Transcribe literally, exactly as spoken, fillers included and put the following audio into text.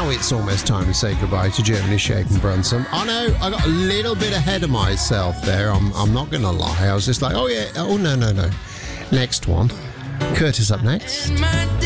now it's almost time to say goodbye to Germany Shake and Brunson. I know, I got a little bit ahead of myself there. I'm, I'm not going to lie. I was just like, oh yeah, oh no, no, no. Next one. Curtis up next.